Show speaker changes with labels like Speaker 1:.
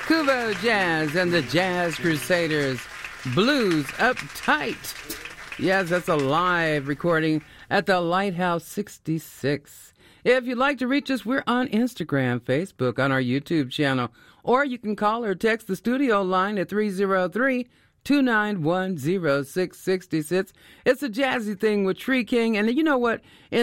Speaker 1: Kubo Jazz and the Jazz Crusaders, Blues Uptight. Yes, that's a live recording at the Lighthouse 66. If you'd like to reach us, we're on Instagram, Facebook, on our YouTube channel, or you can call or text the studio line at 303-291-0666. It's a jazzy thing with Tree King, and you know what?